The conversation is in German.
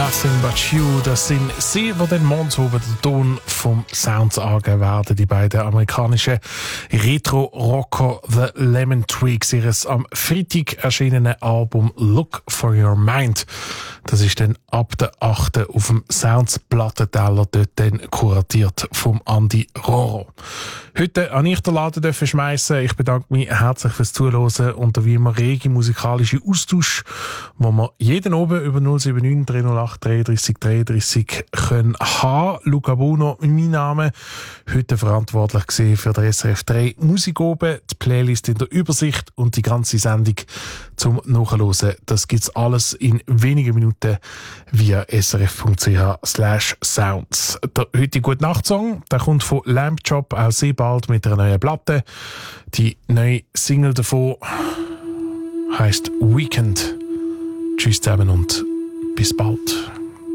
Nothing But You, das sind sie, die den morgens oben den Ton vom Sounds angeben werden. Die beiden amerikanischen Retro-Rocker The Lemon Twigs, ihres am Freitag erschienenen Album Look For Your Mind. Das ist dann ab der 8. auf dem Sounds-Plattenteller, dort dann kuratiert vom Andi Roro. Heute an ich den Laden schmeissen. Ich bedanke mich herzlich fürs Zuhören und wie immer rege musikalische Austausch, wo wir jeden oben über 079 308 33 33 können haben. Luca Bruno, mein Name. Heute verantwortlich gewesen für den SRF 3 Musik oben, die Playlist in der Übersicht und die ganze Sendung zum Nachhören. Das gibt's alles in wenigen Minuten via srf.ch/sounds. Der heutige Gute-Nacht-Song, der kommt von Lamp Chop, auch sehr bald mit einer neuen Platte. Die neue Single davon heisst Weekend. Tschüss zusammen und bis bald.